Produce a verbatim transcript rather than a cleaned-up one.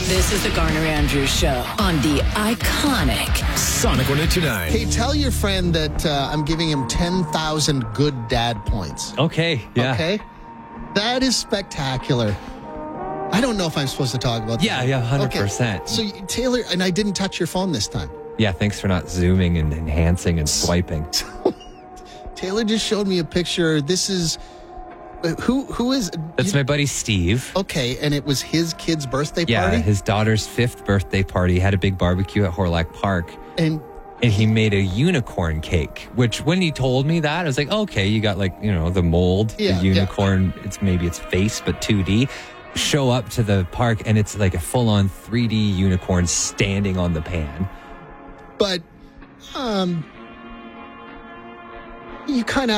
This is the Garner Andrews Show on the iconic Sonic one eighty-nine. Hey, tell your friend that uh, I'm giving him ten thousand good dad points. Okay, yeah. Okay? That is spectacular. I don't know if I'm supposed to talk about that. Yeah, yeah, one hundred percent. Okay. So, you- Taylor, and I didn't touch your phone this time. Yeah, thanks for not zooming and enhancing and swiping. Taylor just showed me a picture. This is... uh, Who Who is... That's you- my buddy Steve. Okay, and it was his kid's birthday Yeah, party? his daughter's fifth birthday party. Had a big barbecue at Horlack Park. And And he made a unicorn cake, which when he told me that, I was like, okay, you got like, you know, the mold, Yeah, the yeah. unicorn, it's maybe its face, but two D. Show up to the park and it's like a full-on three D unicorn standing on the pan. But, um... you kind of